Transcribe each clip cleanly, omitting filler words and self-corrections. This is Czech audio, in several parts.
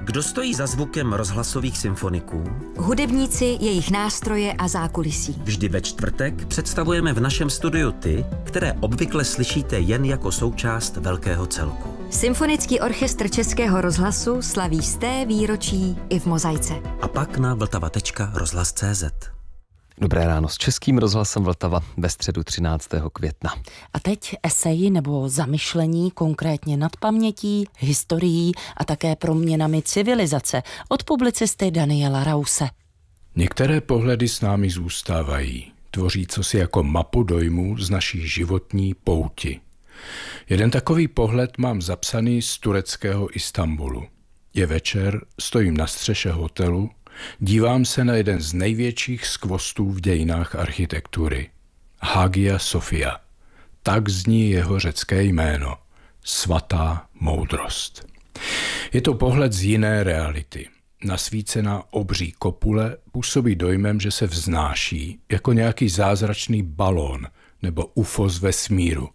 Kdo stojí za zvukem rozhlasových symfoniků? Hudebníci, jejich nástroje a zákulisí. Vždy ve čtvrtek představujeme v našem studiu ty, které obvykle slyšíte jen jako součást velkého celku. Symfonický orchestr Českého rozhlasu slaví 100. výročí i v mozaice. A pak na vltava.rozhlas.cz. Dobré ráno s Českým rozhlasem Vltava ve středu 13. května. A teď eseji nebo zamyšlení konkrétně nad pamětí, historií a také proměnami civilizace od publicisty Daniela Rause. Některé pohledy s námi zůstávají, tvoří cosi jako mapu dojmů z naší životní pouti. Jeden takový pohled mám zapsaný z tureckého Istanbulu. Je večer, stojím na střeše hotelu, dívám se na jeden z největších skvostů v dějinách architektury. Hagia Sophia. Tak zní jeho řecké jméno. Svatá moudrost. Je to pohled z jiné reality. Nasvícená obří kopule působí dojmem, že se vznáší jako nějaký zázračný balón nebo UFO z vesmíru.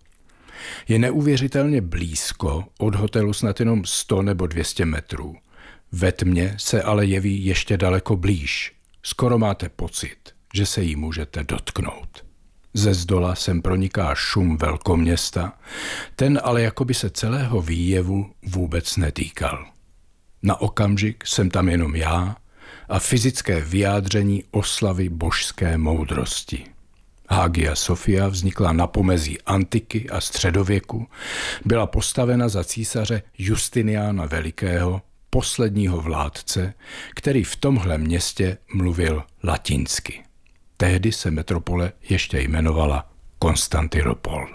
Je neuvěřitelně blízko, od hotelu snad jenom 100 nebo 200 metrů. Ve tmě se ale jeví ještě daleko blíž. Skoro máte pocit, že se jí můžete dotknout. Ze zdola sem proniká šum velkoměsta, ten ale jakoby se celého výjevu vůbec netýkal. Na okamžik jsem tam jenom já a fyzické vyjádření oslavy božské moudrosti. Hagia Sophia vznikla na pomezí antiky a středověku, byla postavena za císaře Justiniana Velikého, posledního vládce, který v tomhle městě mluvil latinsky. Tehdy se metropole ještě jmenovala Konstantinopol.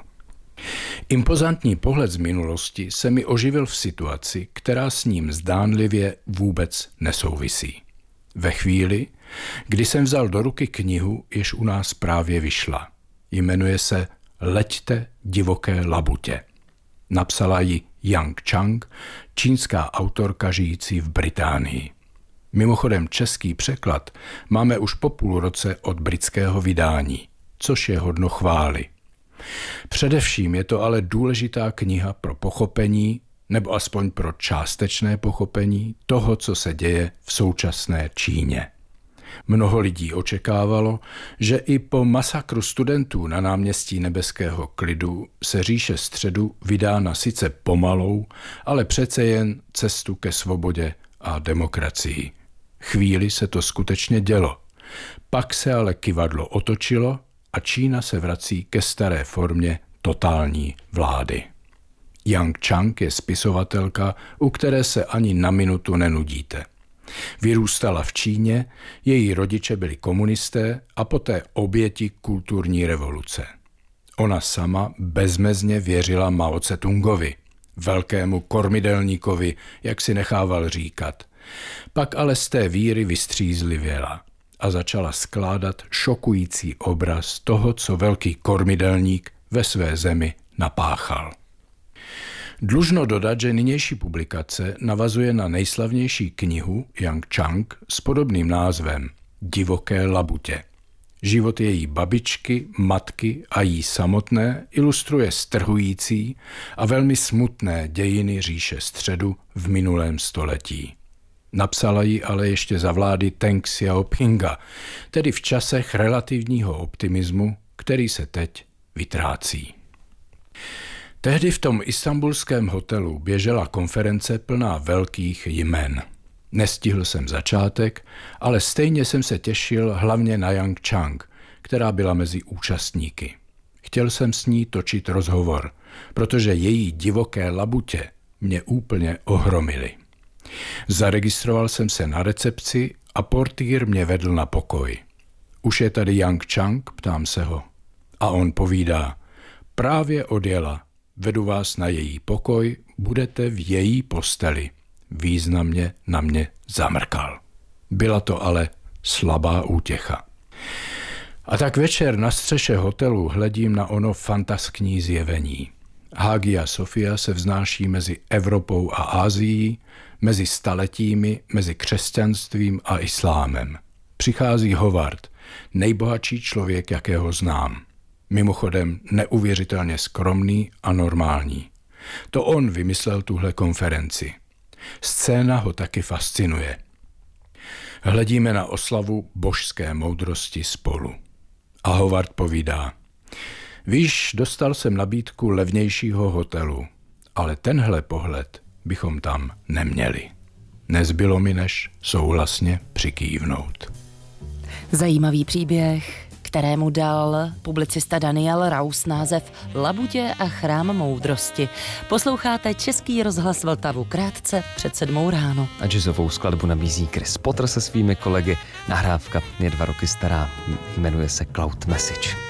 Impozantní pohled z minulosti se mi oživil v situaci, která s ním zdánlivě vůbec nesouvisí. Ve chvíli, kdy jsem vzal do ruky knihu, jež u nás právě vyšla. Jmenuje se Leďte divoké labutě. Napsala ji Yang Chang, čínská autorka žijící v Británii. Mimochodem český překlad máme už po půl roce od britského vydání, což je hodno chvály. Především je to ale důležitá kniha pro pochopení, nebo aspoň pro částečné pochopení toho, co se děje v současné Číně. Mnoho lidí očekávalo, že i po masakru studentů na náměstí Nebeského klidu se říše středu vydá na sice pomalou, ale přece jen cestu ke svobodě a demokracii. Chvíli se to skutečně dělo. Pak se ale kyvadlo otočilo a Čína se vrací ke staré formě totální vlády. Yang Chang je spisovatelka, u které se ani na minutu nenudíte. Vyrůstala v Číně, její rodiče byli komunisté a poté oběti kulturní revoluce. Ona sama bezmezně věřila Mao Tse-tungovi, velkému kormidelníkovi, jak si nechával říkat. Pak ale z té víry vystřízlivěla a začala skládat šokující obraz toho, co velký kormidelník ve své zemi napáchal. Dlužno dodat, že nynější publikace navazuje na nejslavnější knihu Yang Chang s podobným názvem Divoké labutě. Život její babičky, matky a jí samotné ilustruje strhující a velmi smutné dějiny říše středu v minulém století. Napsala ji ale ještě za vlády Teng Xiaopinga, tedy v časech relativního optimismu, který se teď vytrácí. Tehdy v tom istanbulském hotelu běžela konference plná velkých jmen. Nestihl jsem začátek, ale stejně jsem se těšil hlavně na Yang Chang, která byla mezi účastníky. Chtěl jsem s ní točit rozhovor, protože její divoké labutě mě úplně ohromily. Zaregistroval jsem se na recepci a portýr mě vedl na pokoj. Už je tady Yang Chang, ptám se ho. A on povídá, právě odjela. Vedu vás na její pokoj, budete v její posteli. Významně na mě zamrkal. Byla to ale slabá útěcha. A tak večer na střeše hotelu hledím na ono fantaskní zjevení. Hagia Sophia se vznáší mezi Evropou a Asií, mezi staletími, mezi křesťanstvím a islámem. Přichází Howard, nejbohatší člověk, jakého znám. Mimochodem neuvěřitelně skromný a normální. To on vymyslel tuhle konferenci. Scéna ho taky fascinuje. Hledíme na oslavu božské moudrosti spolu. A Howard povídá: víš, dostal jsem nabídku levnějšího hotelu, ale tenhle pohled bychom tam neměli. Nezbylo mi, než souhlasně přikývnout. Zajímavý příběh, kterému dal publicista Daniel Rous název Labutě a chrám moudrosti. Posloucháte Český rozhlas Vltavu krátce před 7 ráno. A jazzovou skladbu nabízí Chris Potter se svými kolegy. Nahrávka je 2 roky stará, jmenuje se Cloud Message.